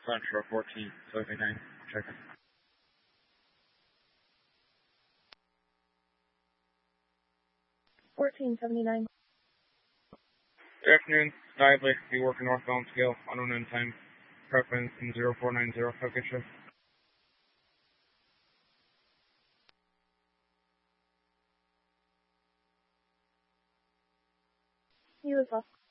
Central 1479. Check in. 1479. Good afternoon. Snidely. Be working northbound scale. Unknown end time. Preference in 0490. Have a good shift. You as well.